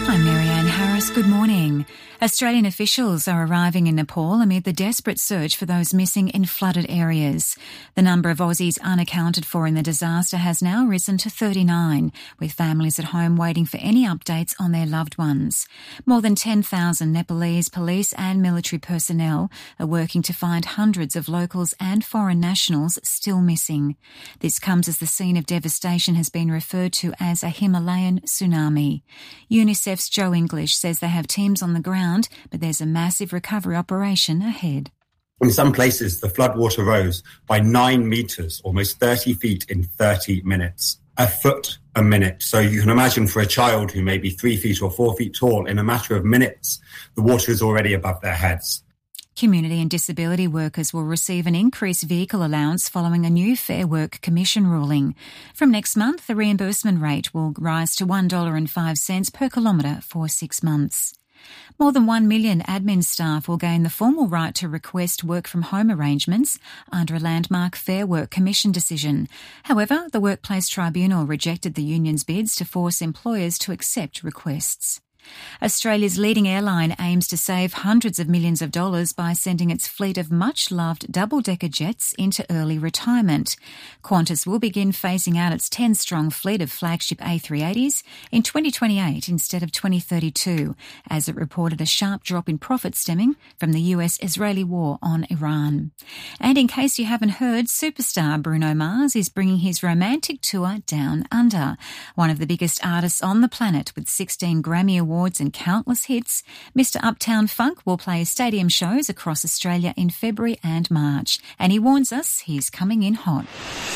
I'm Marianne Harris. Good morning. Australian officials are arriving in Nepal amid the desperate search for those missing in flooded areas. The number of Aussies unaccounted for in the disaster has now risen to 39, with families at home waiting for any updates on their loved ones. More than 10,000 Nepalese police and military personnel are working to find hundreds of locals and foreign nationals still missing. This comes as the scene of devastation has been referred to as a Himalayan tsunami. UNICEF's Joe English says they have teams on the ground, but there's a massive recovery operation ahead. In some places, the floodwater rose by 9 metres, almost 30 feet in 30 minutes. A foot a minute. So you can imagine for a child who may be 3 feet or 4 feet tall, in a matter of minutes, the water is already above their heads. Community and disability workers will receive an increased vehicle allowance following a new Fair Work Commission ruling. From next month, the reimbursement rate will rise to $1.05 per kilometre for 6 months. More than 1 million admin staff will gain the formal right to request work-from-home arrangements under a landmark Fair Work Commission decision. However, the Workplace Tribunal rejected the union's bids to force employers to accept requests. Australia's leading airline aims to save hundreds of millions of dollars by sending its fleet of much-loved double-decker jets into early retirement. Qantas will begin phasing out its 10-strong fleet of flagship A380s in 2028 instead of 2032, as it reported a sharp drop in profits stemming from the US-Israeli war on Iran. And in case you haven't heard, superstar Bruno Mars is bringing his romantic tour down under. One of the biggest artists on the planet with 16 Grammy Awards and countless hits, Mr. Uptown Funk will play stadium shows across Australia in February and March, and he warns us he's coming in hot.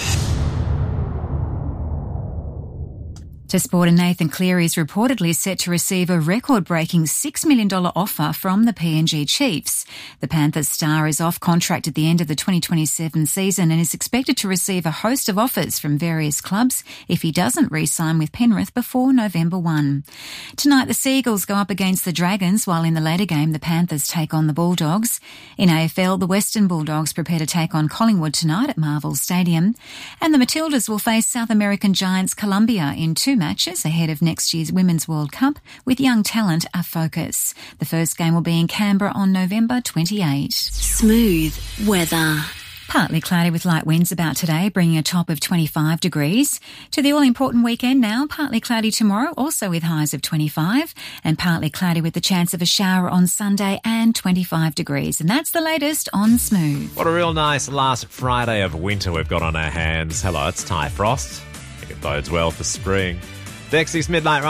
To sport, and Nathan Cleary is reportedly set to receive a record-breaking $6 million offer from the PNG Chiefs. The Panthers star is off contract at the end of the 2027 season and is expected to receive a host of offers from various clubs if he doesn't re-sign with Penrith before November 1. Tonight, the Seagulls go up against the Dragons, while in the later game, the Panthers take on the Bulldogs. In AFL, the Western Bulldogs prepare to take on Collingwood tonight at Marvel Stadium. And the Matildas will face South American giants Colombia in 2 matches ahead of next year's Women's World Cup, with young talent a focus. The first game will be in Canberra on November 28. Smooth weather. Partly cloudy with light winds about today, bringing a top of 25 degrees. To the all-important weekend now, partly cloudy tomorrow, also with highs of 25, and partly cloudy with the chance of a shower on Sunday and 25 degrees. And that's the latest on Smooth. What a real nice last Friday of winter we've got on our hands. Hello, it's Ty Frost. I think it bodes well for spring. Next is Midnight Run.